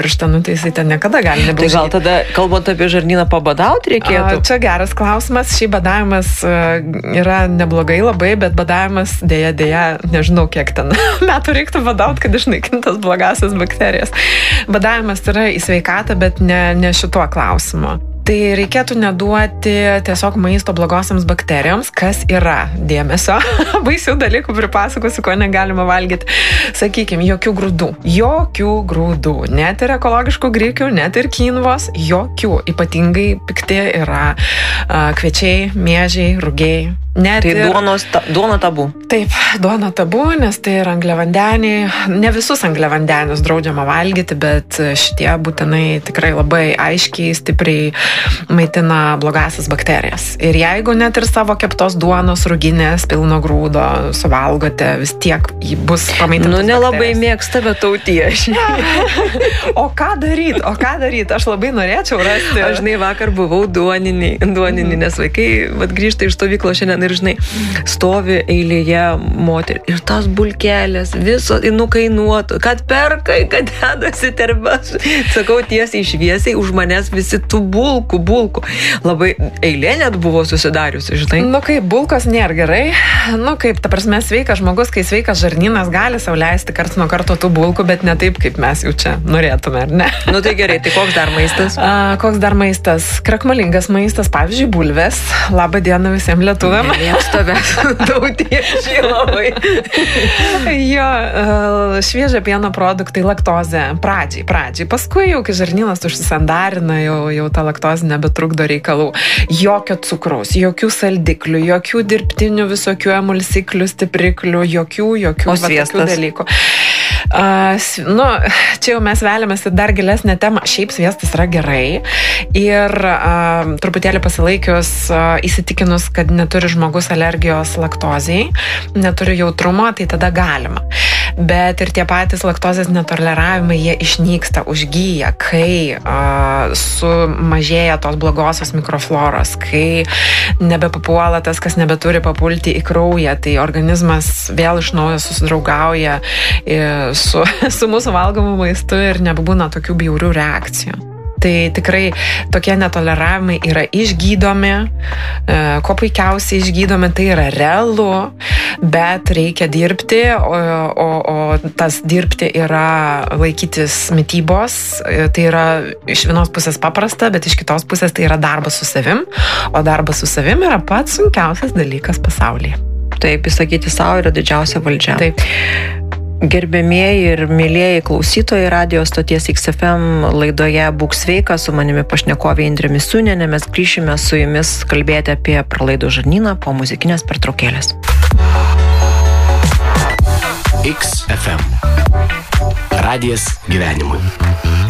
pirštą, tai jisai ten niekada gali nebūti. Tai gal tada, kalbant apie žarnyną, pabadauti reikėtų? Čia geras klausimas. Šiaip badavimas yra neblogai labai, bet badavimas dėja, nežinau, kiek ten metų reiktų badauti, kad išnaikintas blogasias bakterijas. Badavimas yra į sveikatą, bet ne šituo klausimu. Tai reikėtų neduoti tiesiog maisto blogosiams bakterijoms, kas yra dėmesio. Baisių dalykų pripasakosiu, ko negalima valgyti. Sakykime, jokių grūdų. Net ir ekologiškų grikių, net ir kinvos, jokių. Ypatingai pikti yra kviečiai, miežiai, rugiai. Tai duona tabu. Taip, duona tabu, nes tai yra angliavandeniai. Ne visus angliavandenius draudžiama valgyti, bet šitie būtinai tikrai labai aiškiai, stipriai maitina blogasias bakterijas. Ir jeigu net ir savo keptos duonos, ruginės, pilno grūdo suvalgote, vis tiek jį bus pamaitintas bakterijas. Nelabai mėgsta, bet tautie. O ką daryt? Aš labai norėčiau rasti. Aš vakar buvau duoninį, nes vaikai grįžta iš stovyklos šiandien ir stovi eilėje moterį. Ir tas bulkelės viso nukainuotų, kad perkai, kad dedasi terbas. Sakau tiesiai šviesiai, už manęs visi tų bulkų. Labai eilė net buvo susidariusi, žinai. Kaip bulkos nėra gerai. Kaip, ta prasme, sveikas žmogus, kai sveikas žarnynas gali sau leisti karts nuo karto tų bulkų, bet ne taip, kaip mes jau čia norėtume, ar ne? Tai gerai, tai koks dar maistas? Krakmolingas maistas, pavyzdžiui, bulvės. Labą dieną visiems lietuviam. Mėgstovės tautiečiai labai. Šviežio pieno produktai, laktozė. Pradžiai. Paskui jau, kai žarnynas užsisandarina, jau ta laktozė nebetrukdo reikalų. Jokio cukraus, jokių saldiklių, jokių dirbtinių visokių emulsiklių, stipriklių, jokių dalykų. Čia jau mes veliamės į dar gilesnę temą. Šiaip sviestas yra gerai ir truputėlį pasilaikius, įsitikinus, kad neturi žmogus alergijos laktozijai, neturi jautrumo, tai tada galima. Bet ir tie patys laktozės netoleravimai, jie išnyksta, užgyja, kai sumažėja tos blogosios mikrofloros, kai nebepapuola tas, kas nebeturi papulti į kraują, tai organizmas vėl iš naujo susidraugauja su mūsų valgomu maistu ir nebūna tokių bjaurių reakcijų. Tai tikrai tokie netoleravimai yra išgydomi, ko puikiausiai išgydomi, tai yra realu, bet reikia dirbti, o tas dirbti yra laikytis mitybos, tai yra iš vienos pusės paprasta, bet iš kitos pusės tai yra darbas su savim, o darbas su savim yra pats sunkiausias dalykas pasaulyje. Taip, įsakyti savo yra didžiausia valdžia. Taip. Gerbėmieji ir mylėjai klausytojai radio stoties XFM laidoje Būk sveika, su manimi pašnekovė Indrė Misiūnienė. Mes grįšime su jumis kalbėti apie pralaidų žarnyną po muzikinės pertraukėlės. XFM. Radijas gyvenimui.